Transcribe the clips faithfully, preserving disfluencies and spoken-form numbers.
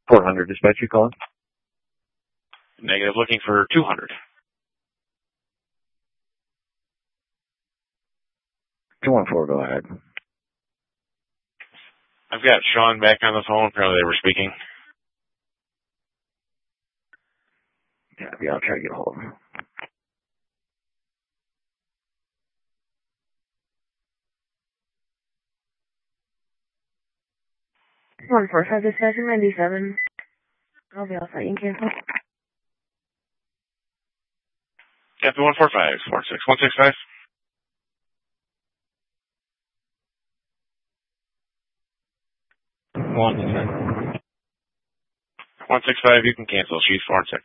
four hundred, dispatch, you calling? Negative, looking for two hundred. two one four, go ahead. I've got Sean back on the phone. Apparently they were speaking. Yeah, yeah, I'll try to get a hold of him. one four five, dispatch, ninety-seven. I'll be all set. You can cancel. Captain one four five, four six one six five. One six. one six five, you can cancel. She's four and six.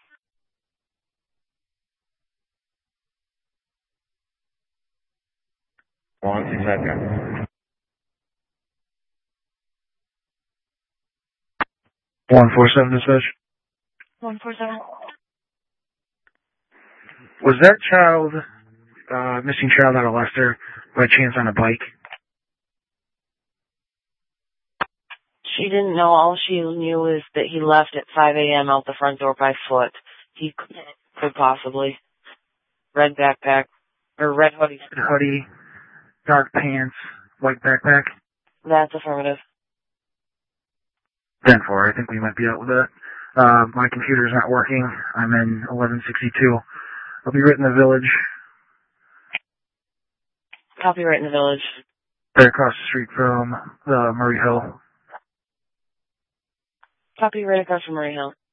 One six five, yeah. One four seven, dispatch. one four seven. Was that child, uh, missing child out of Lester, by chance on a bike? She didn't know. All she knew is that he left at five a.m. out the front door by foot. He could, could possibly. Red backpack. Or red hoodie. Red hoodie, dark pants, white backpack. That's affirmative. ten four, I think we might be out with that. Uh, my computer's not working. I'm in eleven sixty-two. I'll be right in the village. Copyright in the village. Right across the street from the Murray Hill. Copy right across from Murray Hill.